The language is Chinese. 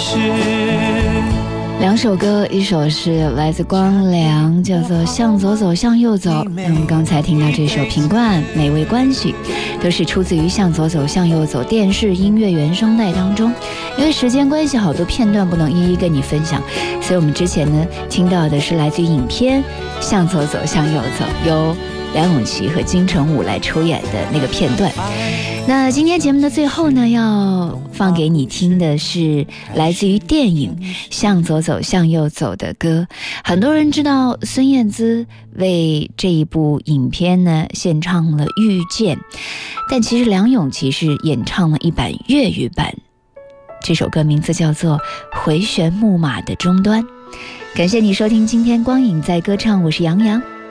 事。 两首歌，一首是来自光良，叫做《向左走，向右走》。那我们刚才听到这首《品冠美味关系》，都是出自于《向左走，向右走》电视音乐原声带当中。因为时间关系，好多片段不能一一跟你分享，所以我们之前呢听到的是来自于影片《向左走，向右走》，由梁咏琪和金城武来出演的那个片段。那今天节目的最后呢，要放给你听的是来自于电影《向左走向右走》的歌。很多人知道孙燕姿为这一部影片呢献唱了《遇见》，但其实梁咏琪是演唱了一版粤语版，这首歌名字叫做《回旋木马的终端》。感谢你收听今天光影在歌唱，我是杨洋。